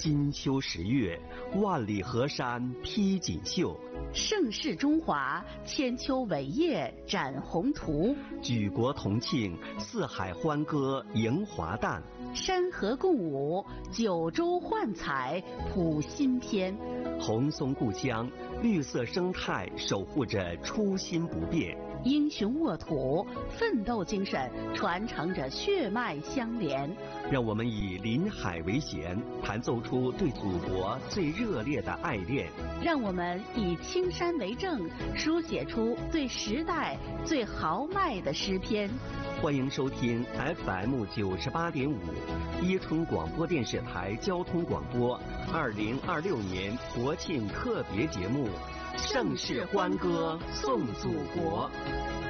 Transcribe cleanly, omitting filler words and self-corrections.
金秋10月，万里河山披锦绣。 盛世中华，千秋伟业展宏图。 举国同庆，四海欢歌迎华诞。 山河共舞，九州焕彩谱新篇。 红松故乡，绿色生态守护着初心不变。 英雄沃土，奋斗精神传承着血脉相连。 让我们以临海为弦，弹奏出对祖国最热烈的爱恋； 让我们以青山为证，书写出对时代最豪迈的诗篇。 欢迎收听 FM 98.5伊春广播电视台交通广播2026年国庆特别节目《盛世欢歌颂祖国》。